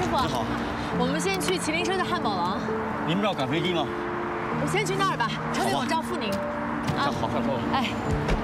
傅。 你好。 我们先去麒麟社的汉堡王。 您不是要赶飞机吗？ 我先去那儿吧，车费我照付您。 好，快说。 哎。